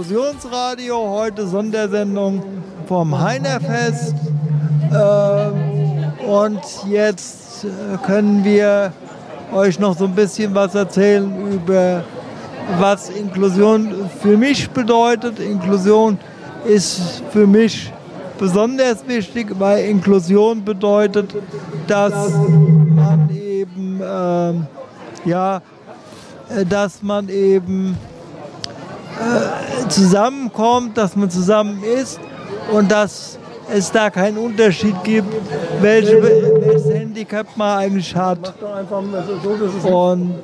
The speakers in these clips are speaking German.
Inklusionsradio, heute Sondersendung vom Heinerfest. Und jetzt können wir euch noch so ein bisschen was erzählen über was Inklusion für mich bedeutet. Inklusion ist für mich besonders wichtig, weil Inklusion bedeutet, dass man eben zusammenkommt, dass man zusammen ist und dass es da keinen Unterschied gibt, welches Handicap man eigentlich hat. Und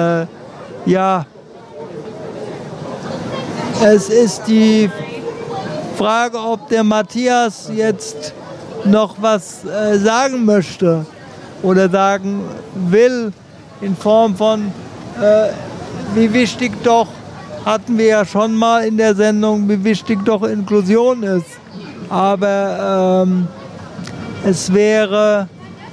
es ist die Frage, ob der Matthias jetzt noch was sagen möchte oder sagen will in Form von wie wichtig doch, hatten wir ja schon mal in der Sendung, wie wichtig doch Inklusion ist. Aber es wäre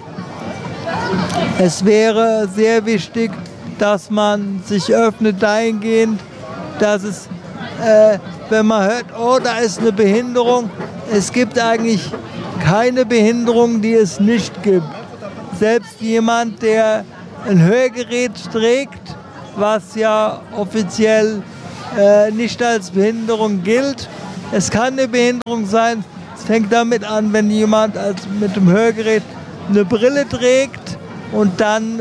sehr wichtig, dass man sich öffnet dahingehend, dass es, wenn man hört, oh, da ist eine Behinderung, es gibt eigentlich keine Behinderung, die es nicht gibt. Selbst jemand, der ein Hörgerät trägt, was ja offiziell nicht als Behinderung gilt. Es kann eine Behinderung sein. Es fängt damit an, wenn jemand mit dem Hörgerät eine Brille trägt und dann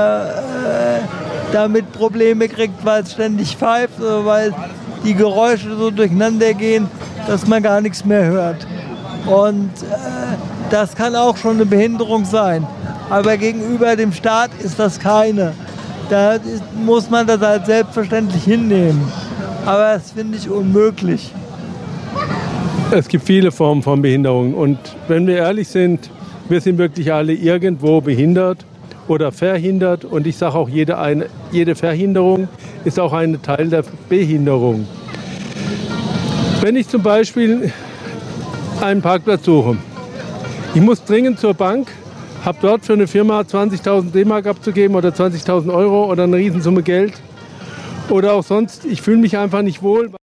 damit Probleme kriegt, weil es ständig pfeift oder weil die Geräusche so durcheinander gehen, dass man gar nichts mehr hört. Und das kann auch schon eine Behinderung sein. Aber gegenüber dem Staat ist das keine. Da muss man das halt selbstverständlich hinnehmen. Aber das finde ich unmöglich. Es gibt viele Formen von Behinderung. Und wenn wir ehrlich sind, wir sind wirklich alle irgendwo behindert oder verhindert. Und ich sage auch, jede Verhinderung ist auch ein Teil der Behinderung. Wenn ich zum Beispiel einen Parkplatz suche, ich muss dringend zur Bank, habe dort für eine Firma 20.000 D-Mark abzugeben oder 20.000 Euro oder eine Riesensumme Geld. Oder auch sonst, ich fühle mich einfach nicht wohl.